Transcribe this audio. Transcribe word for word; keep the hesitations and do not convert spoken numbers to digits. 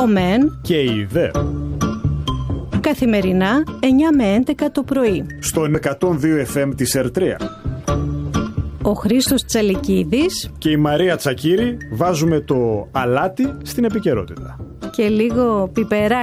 ο ΜΕΝ και η ΔΕ. Καθημερινά εννιά με έντεκα το πρωί. Στον εκατόν δύο εφ εμ της Ερτρέα. Ο Χρήστος Τσαλικίδης και η Μαρία Τσακύρη βάζουμε το αλάτι στην επικαιρότητα. Και λίγο πιπεράκι.